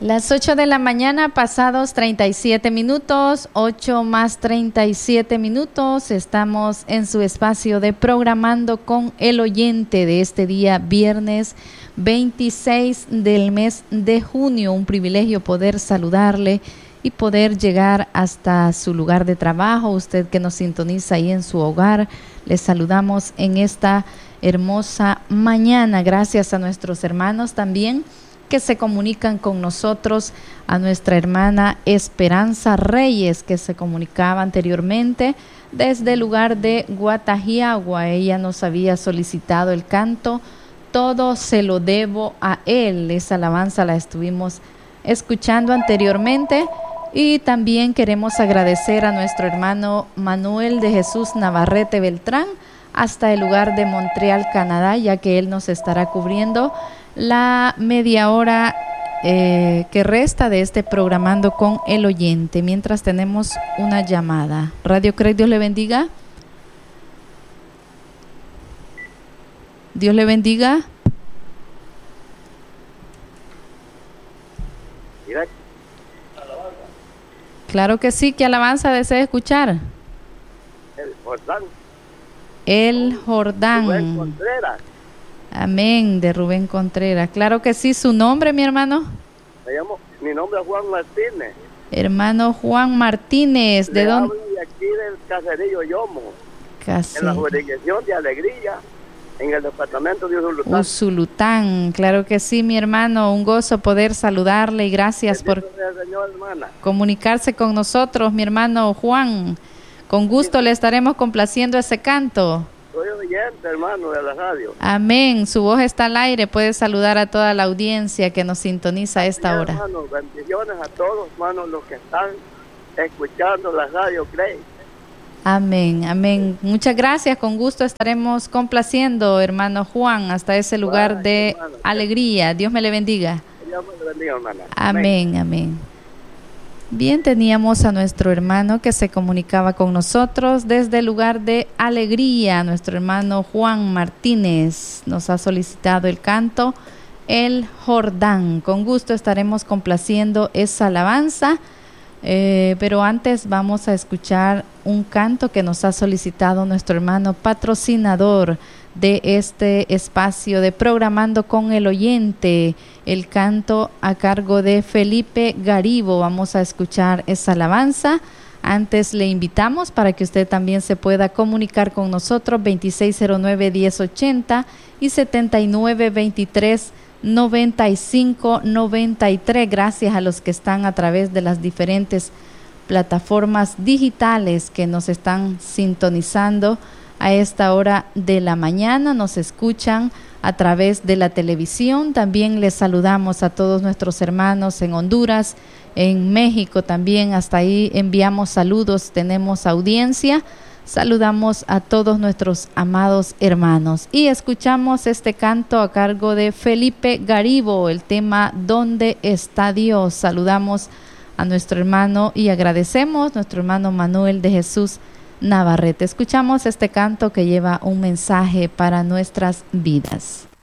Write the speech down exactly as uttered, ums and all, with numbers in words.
Las ocho de la mañana, pasados treinta y siete minutos, ocho más treinta y siete minutos, estamos en su espacio de Programando con el Oyente de este día, viernes veintiséis del mes de junio. Un privilegio poder saludarle y poder llegar hasta su lugar de trabajo. Usted que nos sintoniza ahí en su hogar, les saludamos en esta hermosa mañana. Gracias a nuestros hermanos también que se comunican con nosotros, a nuestra hermana Esperanza Reyes, que se comunicaba anteriormente desde el lugar de Guatajiagua. Ella nos había solicitado el canto Todo se lo debo a él. Esa alabanza la estuvimos escuchando anteriormente. Y también queremos agradecer a nuestro hermano Manuel de Jesús Navarrete Beltrán hasta el lugar de Montreal, Canadá, ya que él nos estará cubriendo la media hora eh, que resta de este Programando con el Oyente, mientras tenemos una llamada. Radio Craig, Dios le bendiga. Dios le bendiga. Claro que sí. ¿Qué alabanza desea escuchar? El Jordán. El Jordán. Rubén Contreras. Amén, de Rubén Contreras. Claro que sí. ¿Su nombre, mi hermano? Me llamo, mi nombre es Juan Martínez. Hermano Juan Martínez. ¿De Le dónde? hablo de aquí del Caserío Yomo. Casi. En la jurisdicción de Alegría, en el departamento de Usulután. Usulután, claro que sí, mi hermano. Un gozo poder saludarle y gracias Bendito por sea el Señor, hermana. comunicarse con nosotros, mi hermano Juan. Con gusto le estaremos complaciendo ese canto. Soy oyente, hermano, de la radio. Amén. Su voz está al aire. Puede saludar a toda la audiencia que nos sintoniza a esta Sí, hora. hermano, bendiciones a todos, hermanos, los que están escuchando la radio Craig. Amén, amén. Muchas gracias. Con gusto estaremos complaciendo, hermano Juan, hasta ese lugar Bye, de hermano. alegría. Dios me le bendiga. Dios me lo bendiga, hermana. Amén, amén. Bien, teníamos a nuestro hermano que se comunicaba con nosotros desde el lugar de alegría. Nuestro hermano Juan Martínez nos ha solicitado el canto El Jordán. Con gusto estaremos complaciendo esa alabanza, eh, pero antes vamos a escuchar un canto que nos ha solicitado nuestro hermano patrocinador de este espacio de Programando con el Oyente, el canto a cargo de Felipe Garibo. Vamos a escuchar esa alabanza. Antes le invitamos para que usted también se pueda comunicar con nosotros, veintiséis cero nueve, diez ochenta y setenta y nueve veintitrés noventa y cinco noventa y tres. Gracias a los que están a través de las diferentes plataformas digitales que nos están sintonizando a esta hora de la mañana, nos escuchan a través de la televisión. También les saludamos a todos nuestros hermanos en Honduras, en México también, hasta ahí enviamos saludos, tenemos audiencia. Saludamos a todos nuestros amados hermanos y escuchamos este canto a cargo de Felipe Garibo, el tema ¿Dónde está Dios? Saludamos a nuestro hermano y agradecemos nuestro hermano Manuel de Jesús Navarrete. Escuchamos este canto que lleva un mensaje para nuestras vidas.